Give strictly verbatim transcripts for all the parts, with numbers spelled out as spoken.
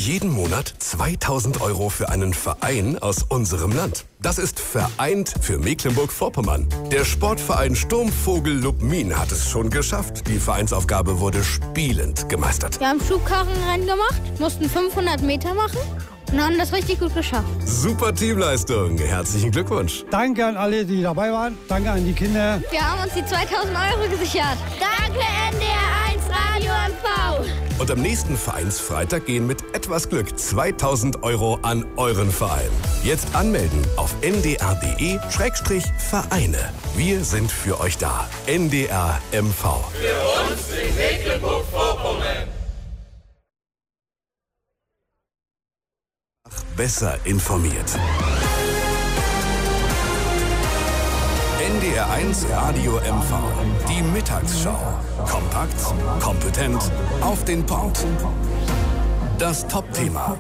Jeden Monat zweitausend Euro für einen Verein aus unserem Land. Das ist vereint für Mecklenburg-Vorpommern. Der Sportverein Sturmvogel Lubmin hat es schon geschafft. Die Vereinsaufgabe wurde spielend gemeistert. Wir haben Schubkarrenrennen gemacht, mussten fünfhundert Meter machen und haben das richtig gut geschafft. Super Teamleistung. Herzlichen Glückwunsch. Danke an alle, die dabei waren. Danke an die Kinder. Wir haben uns die zweitausend Euro gesichert. Danke N D R eins Radio M V. Und am nächsten Vereinsfreitag gehen mit etwas Glück zweitausend Euro an euren Verein. Jetzt anmelden auf n d r punkt d e Schrägstrich Vereine. Wir sind für euch da. N D R M V. Für uns in Mecklenburg-Vorpommern. Besser informiert. N D R eins Radio M V. Die Mittagsschau. Kompakt, kompetent, auf den Punkt. Das Top-Thema.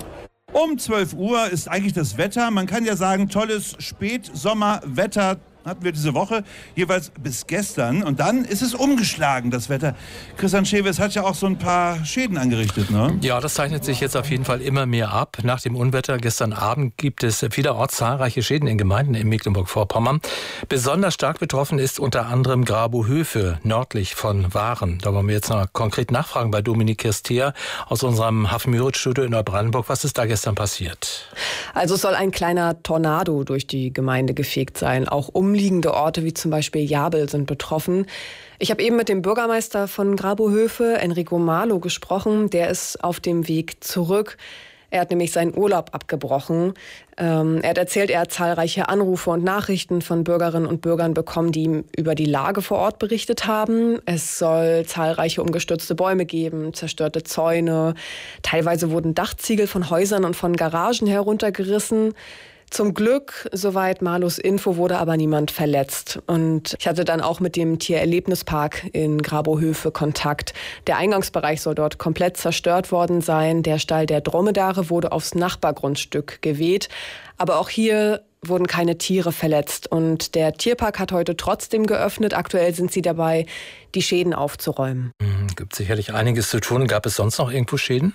Um zwölf Uhr ist eigentlich das Wetter. Man kann ja sagen, tolles Spätsommerwetter hatten wir diese Woche, jeweils bis gestern. Und dann ist es umgeschlagen, das Wetter. Christian Schewe, es hat ja auch so ein paar Schäden angerichtet, ne? Ja, das zeichnet sich jetzt auf jeden Fall immer mehr ab. Nach dem Unwetter gestern Abend gibt es vielerorts zahlreiche Schäden in Gemeinden in Mecklenburg-Vorpommern. Besonders stark betroffen ist unter anderem Grabohöfe, nördlich von Waren. Da wollen wir jetzt noch konkret nachfragen bei Dominik Kirstea aus unserem Hafen-Müritz-Studio in Neubrandenburg. Was ist da gestern passiert? Also es soll ein kleiner Tornado durch die Gemeinde gefegt sein. Auch umliegende Orte wie zum Beispiel Jabel sind betroffen. Ich habe eben mit dem Bürgermeister von Grabohöfe, Enrico Marlo, gesprochen. Der ist auf dem Weg zurück. Er hat nämlich seinen Urlaub abgebrochen. Ähm, er hat erzählt, er hat zahlreiche Anrufe und Nachrichten von Bürgerinnen und Bürgern bekommen, die ihm über die Lage vor Ort berichtet haben. Es soll zahlreiche umgestürzte Bäume geben, zerstörte Zäune. Teilweise wurden Dachziegel von Häusern und von Garagen heruntergerissen. Zum Glück, soweit Marlos Info, wurde aber niemand verletzt. Und ich hatte dann auch mit dem Tiererlebnispark in Grabohöfe Kontakt. Der Eingangsbereich soll dort komplett zerstört worden sein. Der Stall der Dromedare wurde aufs Nachbargrundstück geweht. Aber auch hier wurden keine Tiere verletzt. Und der Tierpark hat heute trotzdem geöffnet. Aktuell sind sie dabei, die Schäden aufzuräumen. Mhm, gibt sicherlich einiges zu tun. Gab es sonst noch irgendwo Schäden?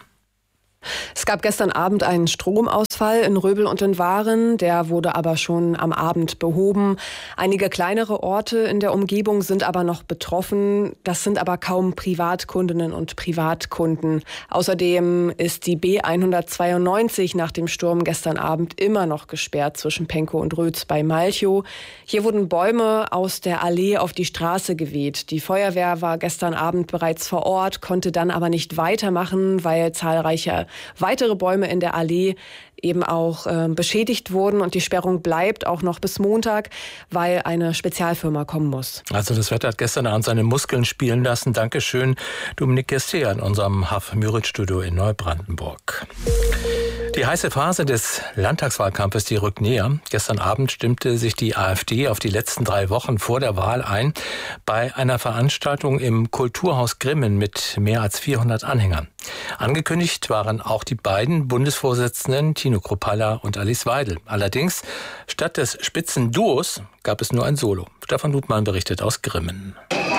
Es gab gestern Abend einen Stromausfall in Röbel und in Waren. Der wurde aber schon am Abend behoben. Einige kleinere Orte in der Umgebung sind aber noch betroffen. Das sind aber kaum Privatkundinnen und Privatkunden. Außerdem ist die B hundertzweiundneunzig nach dem Sturm gestern Abend immer noch gesperrt zwischen Penkow und Rötz bei Malchow. Hier wurden Bäume aus der Allee auf die Straße geweht. Die Feuerwehr war gestern Abend bereits vor Ort, konnte dann aber nicht weitermachen, weil zahlreiche weitere Bäume in der Allee eben auch äh, beschädigt wurden. Und die Sperrung bleibt auch noch bis Montag, weil eine Spezialfirma kommen muss. Also das Wetter hat gestern Abend seine Muskeln spielen lassen. Dankeschön, Dominik Kirstea in unserem Hafen-Müritz-Studio in Neubrandenburg. Die heiße Phase des Landtagswahlkampfes, die rückt näher. Gestern Abend stimmte sich die AfD auf die letzten drei Wochen vor der Wahl ein bei einer Veranstaltung im Kulturhaus Grimmen mit mehr als vierhundert Anhängern. Angekündigt waren auch die beiden Bundesvorsitzenden Tino Kruppalla und Alice Weidel. Allerdings, statt des Spitzenduos gab es nur ein Solo. Stefan Ludmann berichtet aus Grimmen.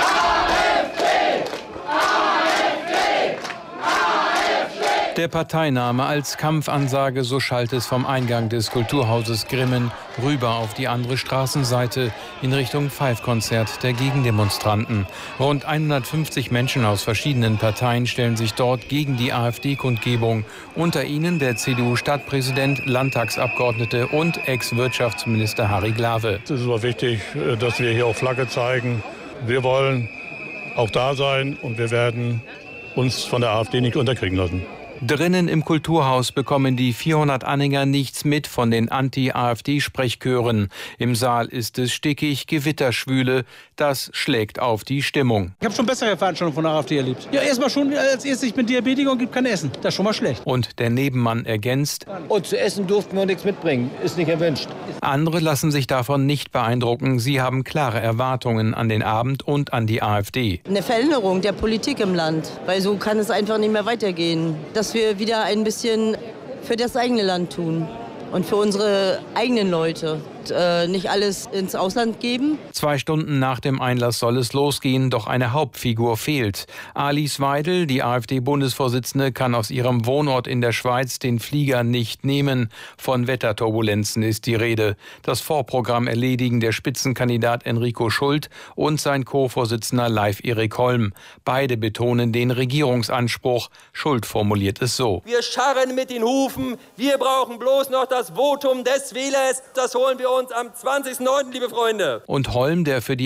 Der Parteiname als Kampfansage, so schallt es vom Eingang des Kulturhauses Grimmen rüber auf die andere Straßenseite in Richtung Pfeifkonzert der Gegendemonstranten. Rund hundertfünfzig Menschen aus verschiedenen Parteien stellen sich dort gegen die AfD-Kundgebung. Unter ihnen der C D U-Stadtpräsident, Landtagsabgeordnete und Ex-Wirtschaftsminister Harry Glawe. Es ist auch wichtig, dass wir hier auch Flagge zeigen. Wir wollen auch da sein und wir werden uns von der AfD nicht unterkriegen lassen. Drinnen im Kulturhaus bekommen die vierhundert Anhänger nichts mit von den Anti-AfD-Sprechchören. Im Saal ist es stickig, gewitterschwüle. Das schlägt auf die Stimmung. Ich habe schon bessere Veranstaltungen von der AfD erlebt. Ja, erstmal schon als erstes, ich bin Diabetiker und gibt kein Essen. Das ist schon mal schlecht. Und der Nebenmann ergänzt: Und zu essen durften wir nichts mitbringen. Ist nicht erwünscht. Andere lassen sich davon nicht beeindrucken. Sie haben klare Erwartungen an den Abend und an die AfD. Eine Veränderung der Politik im Land. Weil so kann es einfach nicht mehr weitergehen. Dass wir wieder ein bisschen für das eigene Land tun und für unsere eigenen Leute. äh, nicht alles ins Ausland geben. Zwei Stunden nach dem Einlass soll es losgehen, doch eine Hauptfigur fehlt. Alice Weidel, die AfD-Bundesvorsitzende, kann aus ihrem Wohnort in der Schweiz den Flieger nicht nehmen. Von Wetterturbulenzen ist die Rede. Das Vorprogramm erledigen der Spitzenkandidat Enrico Schult und sein Co-Vorsitzender Leif Erik Holm. Beide betonen den Regierungsanspruch. Schult formuliert es so: Wir scharren mit den Hufen, wir brauchen bloß noch das Votum des Wählers. Das holen wir uns am zwanzigsten neunten, liebe Freunde. Und Holm, der für die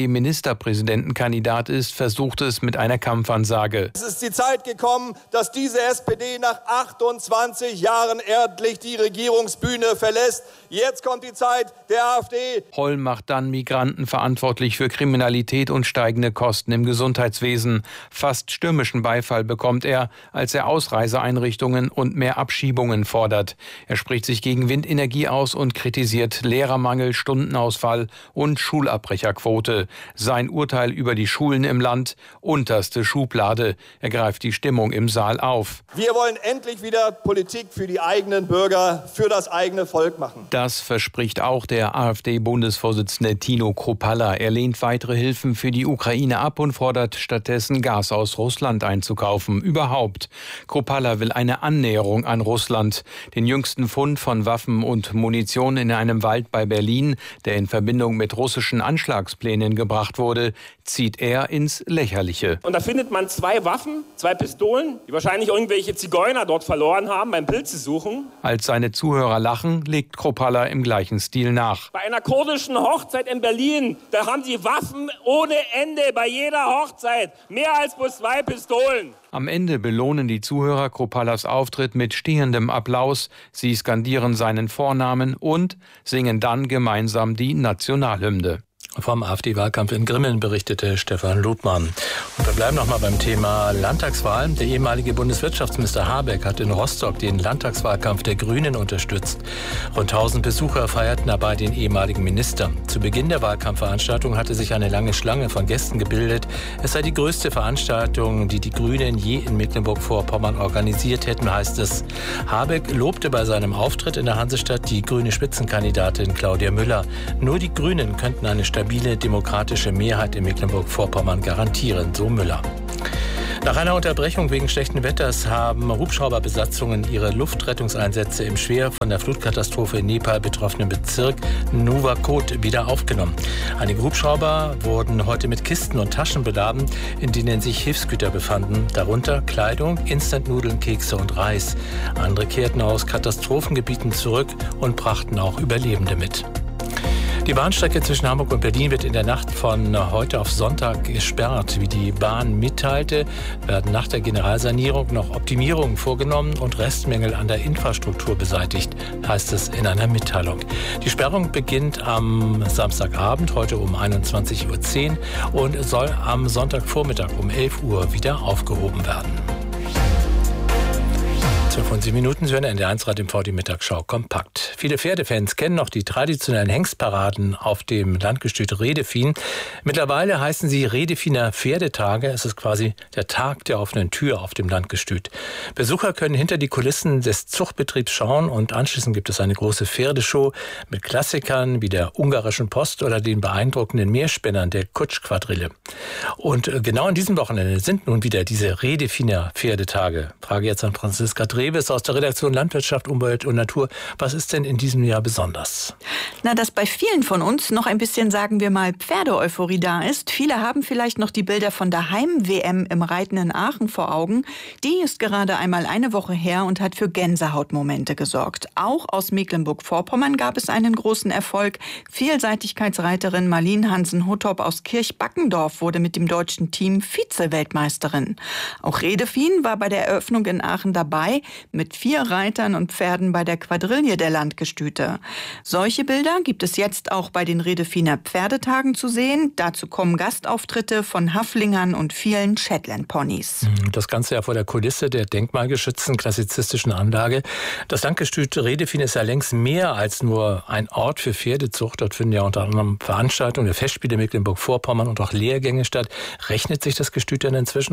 AfD-Ministerpräsidentenkandidat ist, versucht es mit einer Kampfansage. Es ist die Zeit gekommen, dass diese S P D nach achtundzwanzig Jahren endlich die Regierungsbühne verlässt. Jetzt kommt die Zeit der AfD. Holm macht dann Migranten verantwortlich für Kriminalität und steigende Kosten im Gesundheitswesen. Fast stürmischen Beifall bekommt er, als er Ausreiseeinrichtungen und mehr Abschiebungen fordert. Er spricht sich gegen Windenergie aus und kritisiert Lehrermangel, Stundenausfall und Schulabbrecherquote. Sein Urteil über die Schulen im Land: unterste Schublade. Er greift die Stimmung im Saal auf. Wir wollen endlich wieder Politik für die eigenen Bürger, für das eigene Volk machen. Das verspricht auch der AfD-Bundesvorsitzende Tino Kruppalla. Er lehnt weitere Hilfen für die Ukraine ab und fordert stattdessen, Gas aus Russland einzukaufen. Überhaupt. Kruppalla will eine Annäherung an Russland. Den jüngsten Fund von Waffen und Munition in einem Wald bei Berlin, der in Verbindung mit russischen Anschlagsplänen gebracht wurde, zieht er ins Lächerliche. Und da findet man zwei Waffen, zwei Pistolen, die wahrscheinlich irgendwelche Zigeuner dort verloren haben beim Pilze suchen. Als seine Zuhörer lachen, legt Kruppalla im gleichen Stil nach. Bei einer kurdischen Hochzeit in Berlin, da haben die Waffen ohne Ende bei jeder Hochzeit. Mehr als bloß zwei Pistolen. Am Ende belohnen die Zuhörer Kruppallas Auftritt mit stehendem Applaus. Sie skandieren seinen Vornamen und singen dann gemeinsam die Nationalhymne. Vom AfD-Wahlkampf in Grimmen berichtete Stefan Ludmann. Und wir bleiben noch mal beim Thema Landtagswahl. Der ehemalige Bundeswirtschaftsminister Habeck hat in Rostock den Landtagswahlkampf der Grünen unterstützt. Rund tausend Besucher feierten dabei den ehemaligen Minister. Zu Beginn der Wahlkampfveranstaltung hatte sich eine lange Schlange von Gästen gebildet. Es sei die größte Veranstaltung, die die Grünen je in Mecklenburg-Vorpommern organisiert hätten, heißt es. Habeck lobte bei seinem Auftritt in der Hansestadt die grüne Spitzenkandidatin Claudia Müller. Nur die Grünen könnten eine stabile demokratische Mehrheit in Mecklenburg-Vorpommern garantieren, so Müller. Nach einer Unterbrechung wegen schlechten Wetters haben Hubschrauberbesatzungen ihre Luftrettungseinsätze im schwer von der Flutkatastrophe in Nepal betroffenen Bezirk Nuwakot wieder aufgenommen. Einige Hubschrauber wurden heute mit Kisten und Taschen beladen, in denen sich Hilfsgüter befanden, darunter Kleidung, Instantnudeln, Kekse und Reis. Andere kehrten aus Katastrophengebieten zurück und brachten auch Überlebende mit. Die Bahnstrecke zwischen Hamburg und Berlin wird in der Nacht von heute auf Sonntag gesperrt. Wie die Bahn mitteilte, werden nach der Generalsanierung noch Optimierungen vorgenommen und Restmängel an der Infrastruktur beseitigt, heißt es in einer Mitteilung. Die Sperrung beginnt am Samstagabend, heute um einundzwanzig Uhr zehn und soll am Sonntagvormittag um elf Uhr wieder aufgehoben werden. zwölf und sieben Minuten, Sie hören N D R eins Radio im V D Mittagsschau kompakt. Viele Pferdefans kennen noch die traditionellen Hengstparaden auf dem Landgestüt Redefien. Mittlerweile heißen sie Redefiner Pferdetage. Es ist quasi der Tag der offenen Tür auf dem Landgestüt. Besucher können hinter die Kulissen des Zuchtbetriebs schauen und anschließend gibt es eine große Pferdeshow mit Klassikern wie der ungarischen Post oder den beeindruckenden Meerspennern der Kutschquadrille. Und genau an diesem Wochenende sind nun wieder diese Redefiner Pferdetage. Frage jetzt an Franziska Dreves aus der Redaktion Landwirtschaft, Umwelt und Natur. Was ist denn in diesem Jahr besonders? Na, dass bei vielen von uns noch ein bisschen, sagen wir mal, Pferdeeuphorie da ist. Viele haben vielleicht noch die Bilder von der Heim-W M im Reiten in Aachen vor Augen. Die ist gerade einmal eine Woche her und hat für Gänsehautmomente gesorgt. Auch aus Mecklenburg-Vorpommern gab es einen großen Erfolg. Vielseitigkeitsreiterin Marlene Hansen-Huttop aus Kirchbackendorf wurde mit dem deutschen Team Vize-Weltmeisterin. Auch Redefien war bei der Eröffnung in Aachen dabei, mit vier Reitern und Pferden bei der Quadrille der Landgestüte. Solche Bilder gibt es jetzt auch bei den Redefiner Pferdetagen zu sehen. Dazu kommen Gastauftritte von Haflingern und vielen Shetland-Ponys. Das Ganze ja vor der Kulisse der denkmalgeschützten klassizistischen Anlage. Das Landgestüt Redefien ist ja längst mehr als nur ein Ort für Pferdezucht. Dort finden ja unter anderem Veranstaltungen der Festspiele Mecklenburg-Vorpommern und auch Lehrgänge statt. Rechnet sich das Gestüt denn inzwischen?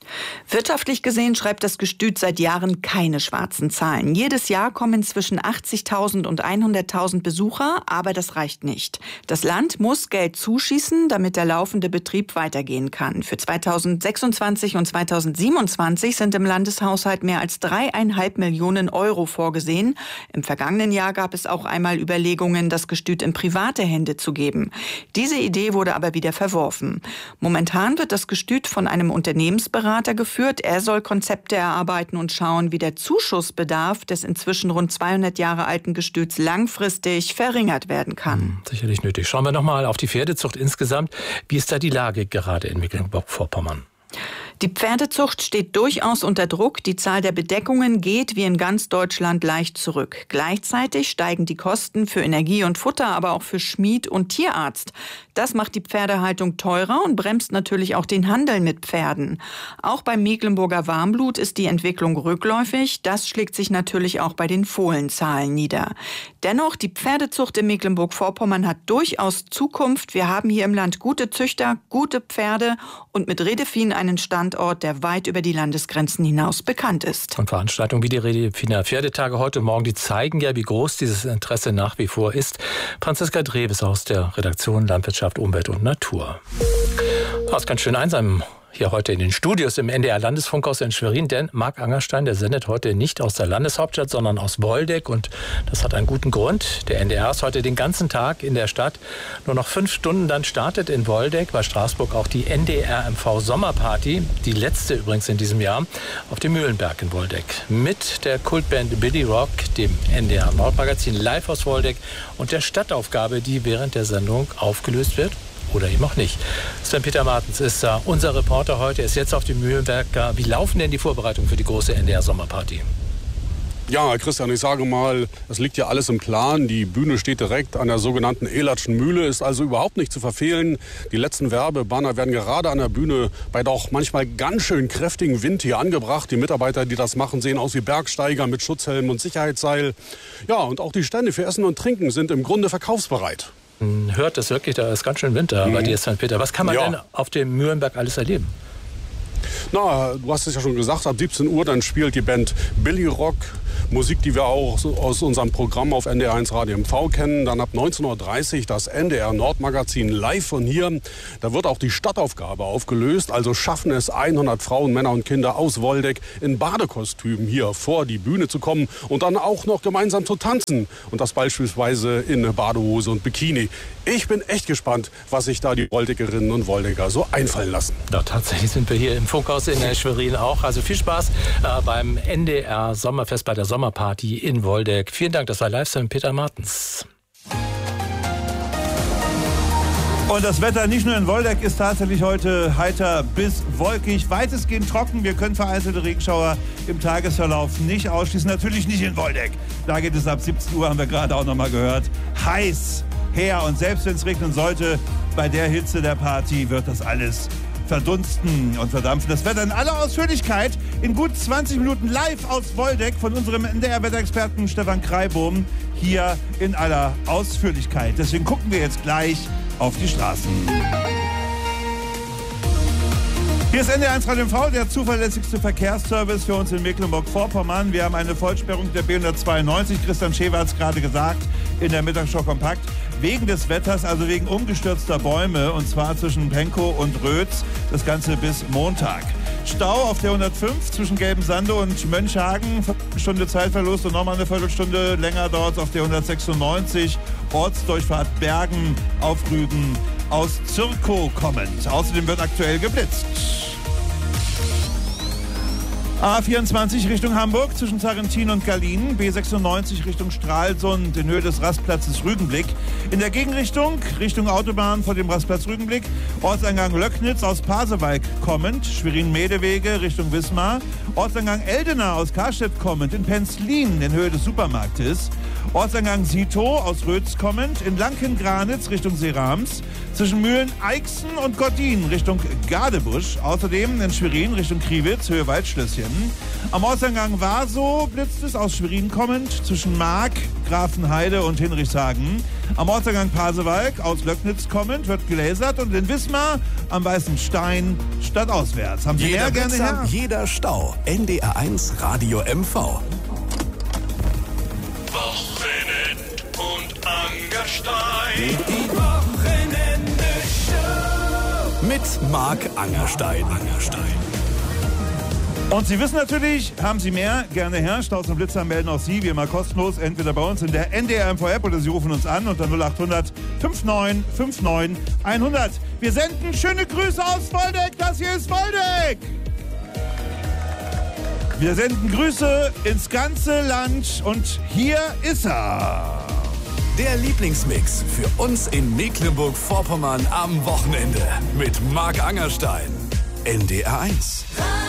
Wirtschaftlich gesehen schreibt das Gestüt seit Jahren keine schwarzen Zahlen. Jedes Jahr kommen zwischen achtzigtausend und hunderttausend Besucher, aber das reicht nicht. Das Land muss Geld zuschießen, damit der laufende Betrieb weitergehen kann. Für zweitausendsechsundzwanzig und zweitausendsiebenundzwanzig sind im Landeshaushalt mehr als dreieinhalb Millionen Euro vorgesehen. Im vergangenen Jahr gab es auch einmal Überlegungen, das Gestüt in private Hände zu geben. Diese Idee wurde aber wieder verworfen. Momentan wird das Gestüt von einem Unternehmensberater geführt. Er soll Konzepte erarbeiten und schauen, wie der Zuschussbedarf des inzwischen rund zweihundert Jahre alten Gestüts langfristig verringert werden kann. Hm, sicherlich nötig. Schauen wir nochmal auf die Pferdezucht insgesamt. Wie ist da die Lage gerade in Mecklenburg-Vorpommern? Die Pferdezucht steht durchaus unter Druck. Die Zahl der Bedeckungen geht wie in ganz Deutschland leicht zurück. Gleichzeitig steigen die Kosten für Energie und Futter, aber auch für Schmied und Tierarzt. Das macht die Pferdehaltung teurer und bremst natürlich auch den Handel mit Pferden. Auch beim Mecklenburger Warmblut ist die Entwicklung rückläufig. Das schlägt sich natürlich auch bei den Fohlenzahlen nieder. Dennoch, die Pferdezucht in Mecklenburg-Vorpommern hat durchaus Zukunft. Wir haben hier im Land gute Züchter, gute Pferde und mit Redefin einen Standort, der weit über die Landesgrenzen hinaus bekannt ist. Und Veranstaltungen wie die Redefiner Pferdetage heute und morgen, die zeigen ja, wie groß dieses Interesse nach wie vor ist. Franziska Dreves aus der Redaktion Landwirtschaft, Umwelt und Natur. Das ist ganz schön einsam hier heute in den Studios im N D R-Landesfunkhaus in Schwerin, denn Marc Angerstein, der sendet heute nicht aus der Landeshauptstadt, sondern aus Woldeck, und das hat einen guten Grund. Der N D R ist heute den ganzen Tag in der Stadt. Nur noch fünf Stunden, dann startet in Woldeck bei Straßburg auch die N D R M V Sommerparty, die letzte übrigens in diesem Jahr, auf dem Mühlenberg in Woldeck. Mit der Kultband Billy Rock, dem N D R Nordmagazin live aus Woldeck und der Stadtaufgabe, die während der Sendung aufgelöst wird. Oder eben auch nicht. Sven-Peter Martens ist uh, unser Reporter heute, ist jetzt auf dem Mühlenberg. Wie laufen denn die Vorbereitungen für die große N D R-Sommerparty? Ja, Christian, ich sage mal, es liegt ja alles im Plan. Die Bühne steht direkt an der sogenannten Elatschen Mühle, ist also überhaupt nicht zu verfehlen. Die letzten Werbebanner werden gerade an der Bühne bei doch manchmal ganz schön kräftigem Wind hier angebracht. Die Mitarbeiter, die das machen, sehen aus wie Bergsteiger mit Schutzhelm und Sicherheitsseil. Ja, und auch die Stände für Essen und Trinken sind im Grunde verkaufsbereit. Hört es wirklich, da ist ganz schön Winter bei dir, Sankt-Peter. Was kann man ja. denn auf dem Mühlenberg alles erleben? Na, du hast es ja schon gesagt, ab siebzehn Uhr dann spielt die Band Billy Rock. Musik, die wir auch aus unserem Programm auf N D R eins Radio M V kennen. Dann ab neunzehn Uhr dreißig das N D R Nordmagazin live von hier. Da wird auch die Stadtaufgabe aufgelöst. Also schaffen es hundert Frauen, Männer und Kinder aus Woldeck in Badekostümen hier vor die Bühne zu kommen und dann auch noch gemeinsam zu tanzen. Und das beispielsweise in Badehose und Bikini. Ich bin echt gespannt, was sich da die Woldeckerinnen und Woldecker so einfallen lassen. Ja, tatsächlich sind wir hier im Funkhaus in Schwerin auch. Also viel Spaß äh, beim N D R Sommerfest, bei der Sommerparty in Woldeck. Vielen Dank, das war live von Peter Martens. Und das Wetter nicht nur in Woldeck ist tatsächlich heute heiter bis wolkig, weitestgehend trocken. Wir können vereinzelte Regenschauer im Tagesverlauf nicht ausschließen. Natürlich nicht in Woldeck. Da geht es ab siebzehn Uhr, haben wir gerade auch noch mal gehört, heiß her. Und selbst wenn es regnen sollte, bei der Hitze der Party wird das alles verdunsten und verdampfen. Das Wetter in aller Ausführlichkeit in gut zwanzig Minuten live aus Woldeck von unserem N D R-Wetterexperten Stefan Kreibohm hier in aller Ausführlichkeit. Deswegen gucken wir jetzt gleich auf die Straßen. Hier ist N D R eins Radio M V, der zuverlässigste Verkehrsservice für uns in Mecklenburg-Vorpommern. Wir haben eine Vollsperrung der B hundertzweiundneunzig, Christian Schewer hat es gerade gesagt, in der Mittagsschau kompakt. Wegen des Wetters, also wegen umgestürzter Bäume, und zwar zwischen Penkow und Rötz, das Ganze bis Montag. Stau auf der hundertfünf zwischen Gelbensande und Mönchhagen, Stunde Zeitverlust und nochmal eine Viertelstunde länger dauert es auf der hundertsechsundneunzig, Ortsdurchfahrt Bergen auf Rügen aus Zirkow kommend. Außerdem wird aktuell geblitzt. A vierundzwanzig Richtung Hamburg zwischen Sarrentin und Gallien, B sechsundneunzig Richtung Stralsund in Höhe des Rastplatzes Rügenblick. In der Gegenrichtung, Richtung Autobahn vor dem Rastplatz Rügenblick, Ortseingang Löcknitz aus Pasewalk kommend, Schwerin-Medewege Richtung Wismar, Ortseingang Eldena aus Karstedt kommend in Penzlin in Höhe des Supermarktes Ortseingang Sito aus Rötz kommend, in Lanken-Granitz Richtung Serams, zwischen Mühlen-Eichsen und Gordin Richtung Gadebusch, außerdem in Schwerin Richtung Kriwitz, Höhe Waldschlösschen. Am Ortseingang Waso blitzt es aus Schwerin kommend, zwischen Mark, Grafenheide und Hinrichshagen. Am Ortseingang Pasewalk aus Löcknitz kommend wird gelasert und in Wismar am Weißen Stein stadtauswärts. Haben Sie Jeder mehr gerne Blitzer, her? jeder Stau. N D R eins Radio M V. Wochenend und Angerstein. Die Wochenende-Show. Mit Marc Angerstein. Angerstein. Und Sie wissen natürlich, haben Sie mehr, gerne her. Staus und Blitzer melden auch Sie, wie immer kostenlos, entweder bei uns in der N D R M V-App oder Sie rufen uns an unter null achthundert neunundfünfzig neunundfünfzig hundert. Wir senden schöne Grüße aus Voldeck, das hier ist Voldeck! Wir senden Grüße ins ganze Land und hier ist er. Der Lieblingsmix für uns in Mecklenburg-Vorpommern am Wochenende mit Marc Angerstein. N D R eins.